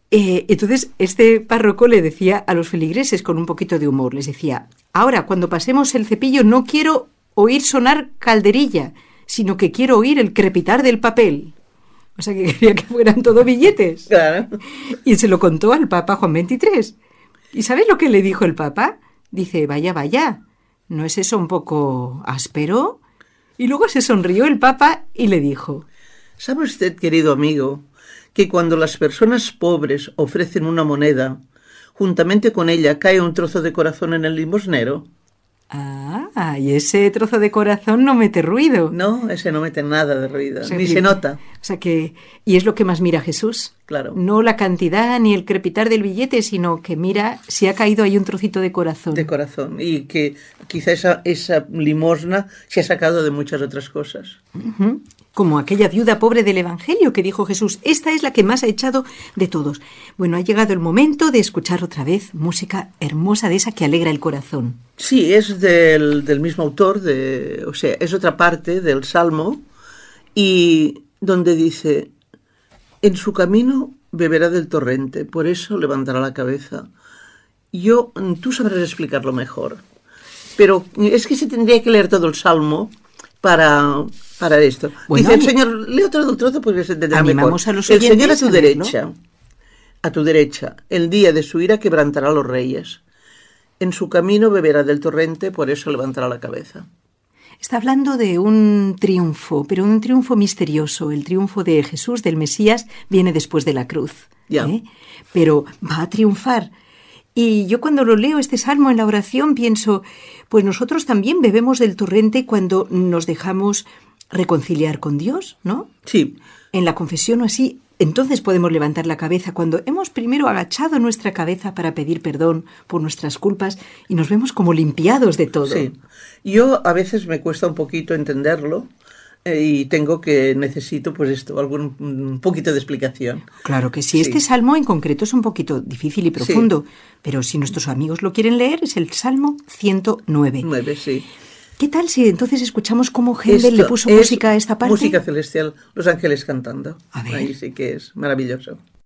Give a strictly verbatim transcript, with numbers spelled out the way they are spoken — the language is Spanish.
Eh, entonces, este párroco le decía a los feligreses con un poquito de humor, les decía, ahora, cuando pasemos el cepillo, no quiero oír sonar calderilla, sino que quiero oír el crepitar del papel. O sea, que quería que fueran todo billetes. Claro. Y se lo contó al Papa Juan veintitrés. ¿Y sabes lo que le dijo el Papa? Dice, vaya, vaya, ¿no es eso un poco áspero? Y luego se sonrió el Papa y le dijo, ¿sabe usted, querido amigo, que cuando las personas pobres ofrecen una moneda, juntamente con ella cae un trozo de corazón en el limosnero? Ah, y ese trozo de corazón no mete ruido. No, ese no mete nada de ruido, O sea, ni que, se nota. O sea que, y es lo que más mira Jesús. Claro. No la cantidad ni el crepitar del billete, sino que mira si ha caído ahí un trocito de corazón. De corazón. Y que quizá esa, esa limosna se ha sacado de muchas otras cosas. Uh-huh. Como aquella viuda pobre del Evangelio que dijo Jesús, esta es la que más ha echado de todos. Bueno, ha llegado el momento de escuchar otra vez música hermosa de esa que alegra el corazón. Sí, es del, del mismo autor, de, o sea, es otra parte del Salmo, y donde dice, en su camino beberá del torrente, por eso levantará la cabeza. Yo, tú sabrás explicarlo mejor, pero es que se tendría que leer todo el Salmo para, para esto. Bueno, dice el Señor, leo todo el trozo porque se entenderá mejor. A los el Señor a tu a derecha, a tu derecha, el día de su ira quebrantará a los reyes. En su camino beberá del torrente, por eso levantará la cabeza. Está hablando de un triunfo, pero un triunfo misterioso. El triunfo de Jesús, del Mesías, viene después de la cruz. Ya. ¿eh? Pero va a triunfar. Y yo cuando lo leo, este salmo en la oración, pienso, pues nosotros también bebemos del torrente cuando nos dejamos reconciliar con Dios, ¿no? Sí. En la confesión o así, entonces podemos levantar la cabeza cuando hemos primero agachado nuestra cabeza para pedir perdón por nuestras culpas y nos vemos como limpiados de todo. Sí. Yo a veces me cuesta un poquito entenderlo eh, y tengo que, necesito pues esto, algún un poquito de explicación. Claro que sí. Este sí. Salmo en concreto es un poquito difícil y profundo, sí. Pero si nuestros amigos lo quieren leer, es el Salmo ciento nueve. nueve, sí. ¿Qué tal si entonces escuchamos cómo Händel le puso música a esta parte? Música celestial, los ángeles cantando. A ver. Ahí sí que es maravilloso.